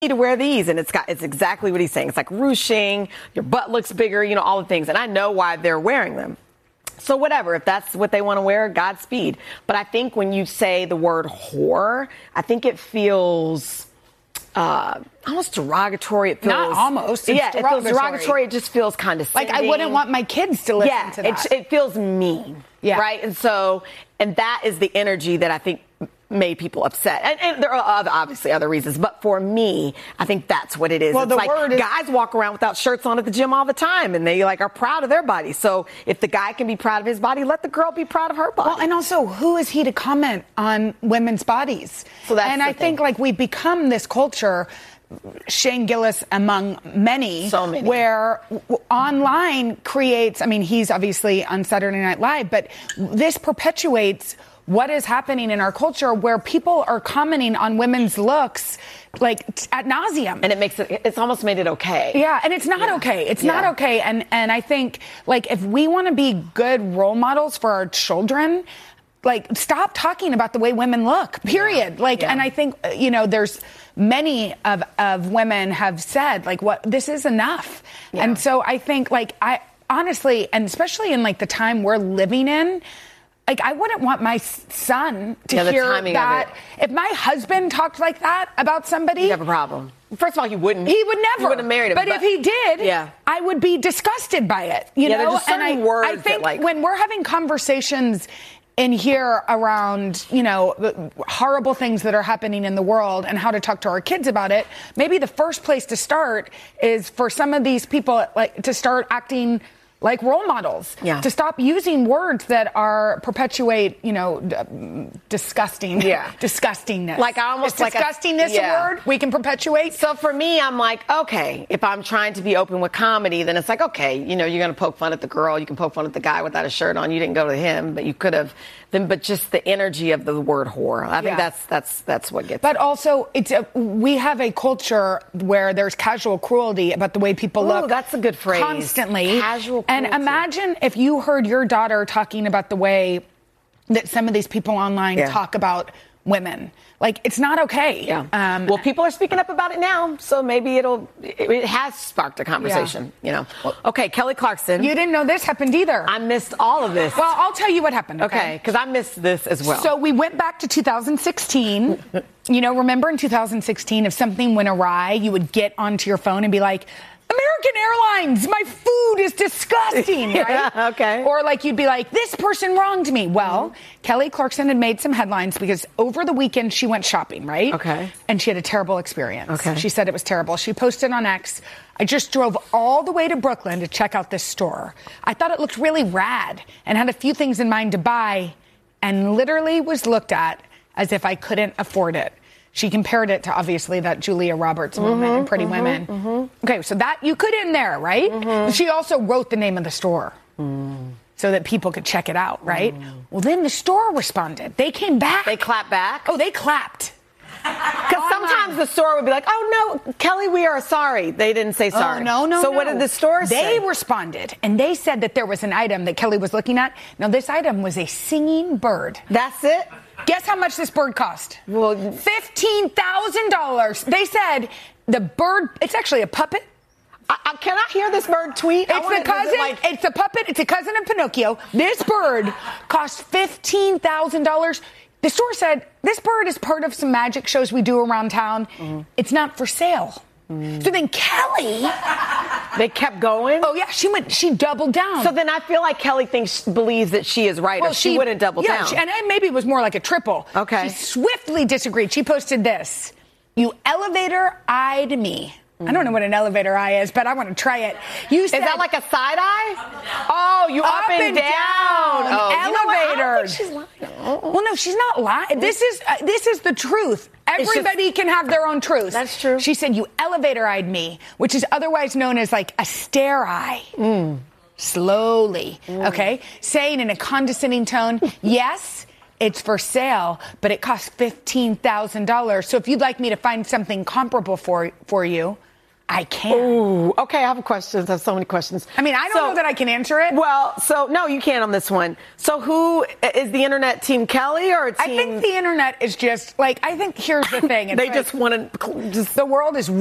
to wear these, and it's exactly what he's saying. It's like ruching, your butt looks bigger, all the things, and I know why they're wearing them. So whatever, if that's what they want to wear, Godspeed. But I think when you say the word whore, I think it feels almost derogatory. It feels not almost. It feels derogatory. It just feels condescending. Like I wouldn't want my kids to listen to that. It feels mean. Yeah. Right. And that is the energy that I think made people upset. And there are obviously other reasons, but for me, I think that's what it is. Well, it's guys walk around without shirts on at the gym all the time, and they are proud of their body. So if the guy can be proud of his body, let the girl be proud of her body. Well, and also, who is he to comment on women's bodies? So that's and I think we've become this culture, Shane Gillis among many, where online creates, he's obviously on Saturday Night Live, but this perpetuates what is happening in our culture where people are commenting on women's looks ad nauseum. And it's almost made it okay. Yeah, and it's not okay. It's not okay. And I think if we want to be good role models for our children, stop talking about the way women look, period. And I think, there's many of women have said, this is enough. Yeah. And so I think, I honestly, and especially in the time we're living in, I wouldn't want my son to hear that. If my husband talked like that about somebody, you'd have a problem. First of all, he wouldn't. He would never. He wouldn't have married him. But if he did, I would be disgusted by it. There's just certain words I think when we're having conversations in here around, horrible things that are happening in the world and how to talk to our kids about it, maybe the first place to start is for some of these people to start acting like role models, to stop using words that perpetuate, disgusting, disgustingness. Disgustingness a word we can perpetuate? So for me, I'm okay, if I'm trying to be open with comedy, then it's okay, you're going to poke fun at the girl, you can poke fun at the guy without a shirt on, you didn't go to him, but you could have. But just the energy of the word whore, I think that's what gets. But also, we have a culture where there's casual cruelty about the way people look. That's a good phrase. Constantly. Casual cruelty. And imagine if you heard your daughter talking about the way that some of these people online talk about women. It's not okay. Yeah. Well, people are speaking up about it now, so maybe it has sparked a conversation, Okay, Kelly Clarkson. You didn't know this happened either. I missed all of this. Well, I'll tell you what happened, okay? Because I missed this as well. So we went back to 2016. Remember in 2016, if something went awry, you would get onto your phone and be like, American Airlines, my food is disgusting, right? Yeah, okay. Or you'd be like, this person wronged me. Well, Kelly Clarkson had made some headlines because over the weekend she went shopping, right? Okay. And she had a terrible experience. Okay. She said it was terrible. She posted on X, I just drove all the way to Brooklyn to check out this store. I thought it looked really rad and had a few things in mind to buy and literally was looked at as if I couldn't afford it. She compared it to, obviously, that Julia Roberts moment in Pretty Women. Okay, so that you could end there, right? She also wrote the name of the store so that people could check it out, right? Well, then the store responded. They came back. They clapped back? Oh, they clapped. Because sometimes the store would be like, oh, no, Kelly, we are sorry. They didn't say sorry. Oh, no. So what did the store say? They responded, and they said that there was an item that Kelly was looking at. Now, this item was a singing bird. That's it? Guess how much this bird cost? Well, $15,000. They said the bird, it's actually a puppet. Can I hear this bird tweet? It's the cousin. It's a puppet. It's a cousin of Pinocchio. This bird cost $15,000. The store said, this bird is part of some magic shows we do around town. It's not for sale. So then Kelly... They kept going? Oh, yeah. She doubled down. So then I feel like Kelly believes that she is right, or she wouldn't double down. And maybe it was more like a triple. Okay. She swiftly disagreed. She posted this. You elevator-eyed me. I don't know what an elevator eye is, but I want to try it. Is that like a side eye? Oh, you up and down. Elevator. I think she's lying. Well, no, she's not lying. This is the truth. Everybody can have their own truth. That's true. She said, you elevator-eyed me, which is otherwise known as a stare eye. Slowly, okay? Saying in a condescending tone, yes, it's for sale, but it costs $15,000. So if you'd like me to find something comparable for you, I can't. Ooh, okay, I have questions. I have so many questions. I mean, I don't know that I can answer it. Well, so no, you can't on this one. So who is the internet, Team Kelly or Team? I think the internet is just like, I think here's the thing. It's they just want to the world is